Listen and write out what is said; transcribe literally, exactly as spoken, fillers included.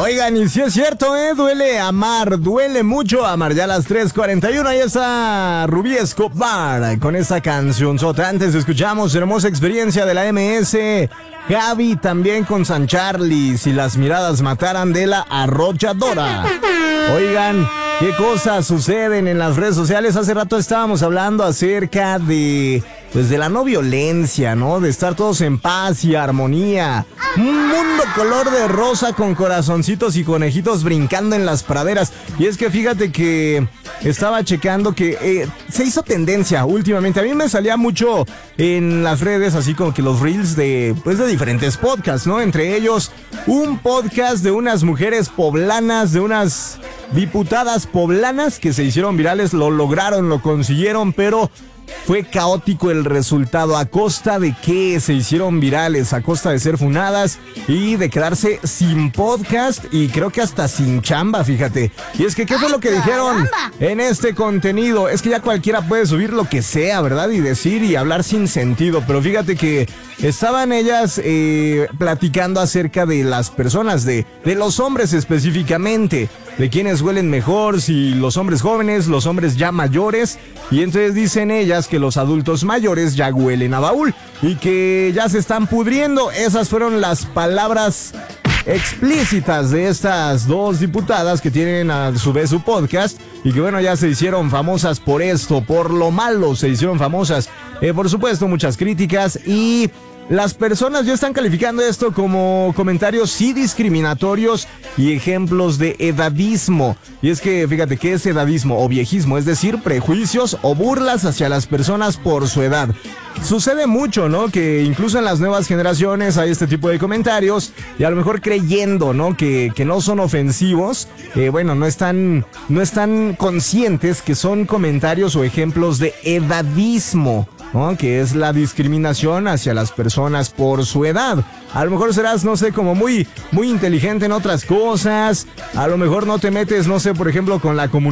Oigan, y si es cierto, ¿eh? Duele amar, duele mucho amar. Ya a las tres cuarenta y uno, ahí está Rubí Escobar con esa canción sota. Antes escuchamos Hermosa Experiencia de la M S. Gaby también con San Charlie, Si las miradas mataran, de La Arrolladora. Oigan, ¿qué cosas suceden en las redes sociales? Hace rato estábamos hablando acerca de, pues, de la no violencia, ¿no? De estar todos en paz y armonía. Un mundo color de rosa con corazoncitos y conejitos brincando en las praderas. Y es que fíjate que estaba checando que eh, se hizo tendencia últimamente. A mí me salía mucho en las redes, así como que los reels de, pues, de diferentes podcasts, ¿no? Entre ellos, un podcast de unas mujeres poblanas, de unas diputadas poblanas que se hicieron virales, lo lograron, lo consiguieron, pero fue caótico el resultado. ¿A costa de qué se hicieron virales? A costa de ser funadas y de quedarse sin podcast y creo que hasta sin chamba, fíjate. Y es que, ¿qué fue lo que dijeron en este contenido? Es que ya cualquiera puede subir lo que sea, ¿verdad? Y decir y hablar sin sentido. Pero fíjate que estaban ellas eh, platicando acerca de las personas, de, de los hombres específicamente, de quienes huelen mejor, si los hombres jóvenes, los hombres ya mayores. Y entonces dicen ellas que los adultos mayores ya huelen a baúl y que ya se están pudriendo. Esas fueron las palabras explícitas de estas dos diputadas que tienen a su vez su podcast y que, bueno, ya se hicieron famosas por esto, por lo malo se hicieron famosas. Eh, por supuesto, muchas críticas y las personas ya están calificando esto como comentarios sí discriminatorios y ejemplos de edadismo. Y es que, fíjate, ¿qué es edadismo o viejismo? Es decir, prejuicios o burlas hacia las personas por su edad. Sucede mucho, ¿no? Que incluso en las nuevas generaciones hay este tipo de comentarios y a lo mejor creyendo, ¿no? Que, que no son ofensivos, eh, bueno, no están, no están conscientes que son comentarios o ejemplos de edadismo, ¿no? Que es la discriminación hacia las personas por su edad. A lo mejor serás, no sé, como muy, muy inteligente en otras cosas. A lo mejor no te metes, no sé, por ejemplo, con la comunidad